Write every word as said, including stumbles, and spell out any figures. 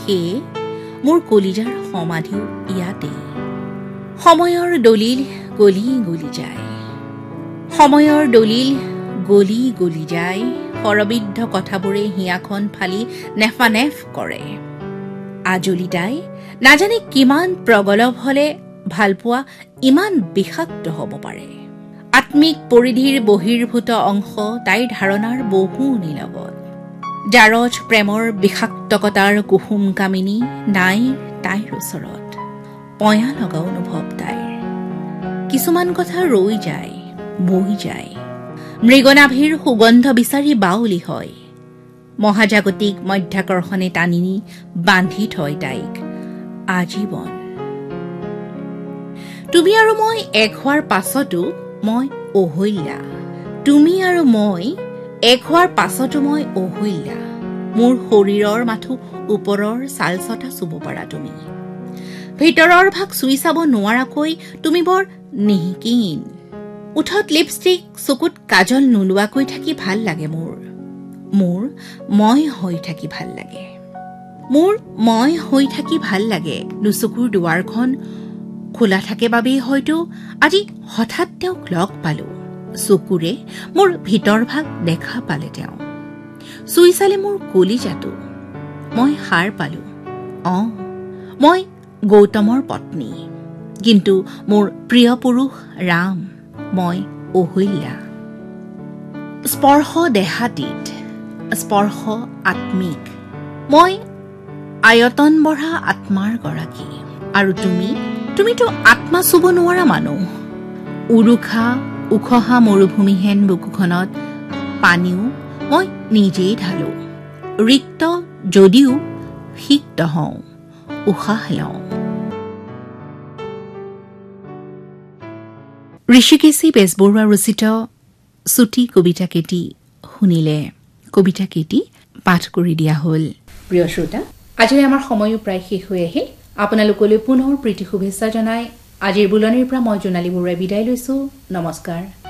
সেয়ে মোৰ কলিজাৰ সমাধিও ইয়াতেই। সময়ৰ দলিল গলি গলি যায়, সময়ৰ দলিল গলি গলি যায়, শৰবিদ্ধ কথাবোৰে হিয়াখন ফালি নেফানেফ কৰে। আজলি তাই নাজানে কিমান প্ৰগলভ হলে ভালপোৱা ইমান বিষাক্ত হ'ব পাৰে। আত্মিক পৰিধিৰ বহিৰ্ভূত অংশ তাইৰ ধাৰণাৰ বহু নিলগত। জাৰজ প্ৰেমৰ বিষাক্তকতাৰ কুসুম কামিনী নাই তাইৰ ওচৰত। পয়া লগা অনুভৱ তাইৰ। কিছুমান কথা ৰৈ যায়, বৈ যায়, মৃগনাভিৰ সুগন্ধ বিচাৰি বাউলি হয়। মহাজাগতিক মধ্যাকৰ্ষণে টানি নি বান্ধি থয় তাইক আজীৱন। তুমি আৰু মই এক হোৱাৰ পাছতো মই অহল্যা, তুমি আৰু মই এক হোৱাৰ পাছতো মই অহল্যা। মোৰ শৰীৰৰ মাথো ওপৰৰ চালচটা চুব পাৰা তুমি, ভিতৰৰ ভাগ চুই চাব নোৱাৰাকৈ তুমি বৰ নিহিকিন। উঠত লিপষ্টিক, চকুত কাজল নোলোৱাকৈ থাকি ভাল লাগে মোৰ। মোৰ মই হৈ থাকি ভাল লাগে, মোৰ মই হৈ থাকি ভাল লাগে। দুচকুৰ দুৱাৰখন খোলা থাকে বাবেই হয়তো আজি হঠাৎ তেওঁক লগ পালো। চকুৰে মোৰ ভিতৰ ভাগ দেখা পালে তেওঁ, চুই চালে মোৰ কলিজাটো। মই সাৰ পালো, অ মই গৌতমৰ পত্নী, কিন্তু মোৰ প্ৰিয় পুৰুষ ৰাম, মই অহল্যা। স্পৰ্শ দেহাতীত, স্পৰ্শ আত্মিক, মই আয়তন বঢ়া আত্মাৰ গৰাকী। আৰু তুমি তুমিতো আত্মা চুব নোৱাৰা মানুহ। উৰুখা উখহা মৰুভূমিহেন বুকুখনত পানীও মই নিজেই ঢালো। ৰিক্ত যদিও সিক্ত হওঁ, উশাহ লওঁ। ঋষিকেশী বেজবৰুৱা ৰচিত চুটি কবিতা কেটি শুনিলে। কবিতা কেটি পাঠ কৰি দিয়া হল। প্ৰিয় শ্ৰোতা, আজি আমাৰ সময়ো প্ৰায় শেষ হৈ আহিল। আপোনালোকলৈ পুনৰ প্ৰীতি শুভেচ্ছা জনাই আজিৰ বুলনিৰ পৰা মই জোনালী বৰুৱাই বিদায় লৈছো। নমস্কাৰ।